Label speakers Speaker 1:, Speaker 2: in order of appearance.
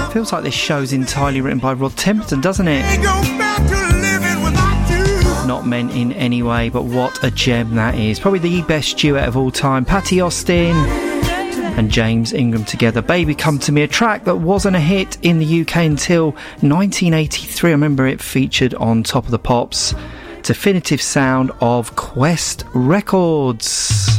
Speaker 1: Feels like this show's entirely written by Rod Temperton, doesn't it? Not meant in any way, but what a gem that is. Probably the best duet of all time. Patty Austin and James Ingram together. Baby Come To Me, a track that wasn't a hit in the UK until 1983. I remember it featured on Top of the Pops. Definitive sound of Quest Records.